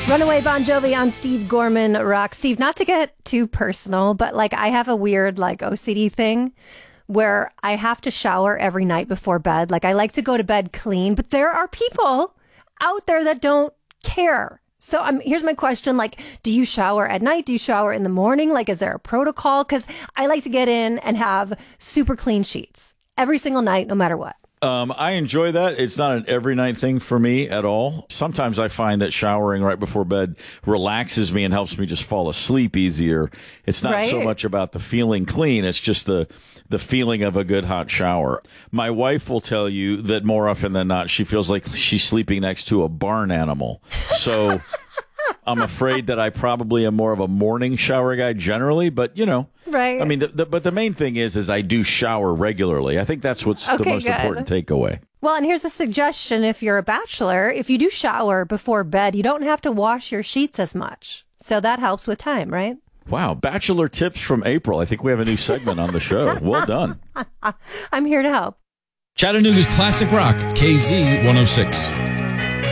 Runaway Bon Jovi on Steve Gorman Rock. Steve, not to get too personal, but like I have a weird like OCD thing where I have to shower every night before bed. Like I like to go to bed clean, but there are people out there that don't care. So here's my question. Like, do you shower at night? Do you shower in the morning? Like, is there a protocol? Because I like to get in and have super clean sheets every single night, no matter what. I enjoy that. It's not an every night thing for me at all. Sometimes I find that showering right before bed relaxes me and helps me just fall asleep easier. It's not so much about the feeling clean. It's just the feeling of a good hot shower. My wife will tell you that more often than not, she feels like she's sleeping next to a barn animal. So I'm afraid that I probably am more of a morning shower guy generally, but you know. Right. I mean, but the main thing is I do shower regularly. I think that's what's the most important takeaway. Well, and here's a suggestion. If you're a bachelor, if you do shower before bed, you don't have to wash your sheets as much. So that helps with time, right? Wow. Bachelor tips from April. I think we have a new segment on the show. Well done. I'm here to help. Chattanooga's Classic Rock, KZ 106.